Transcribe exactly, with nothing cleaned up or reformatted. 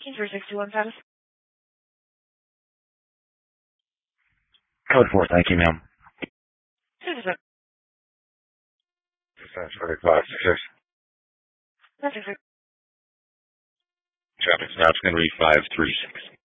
Kingsbury six two one status. Code four, thank you, ma'am. Six six. That's very five six six. That's six six. Traffic stop's going to read five three six.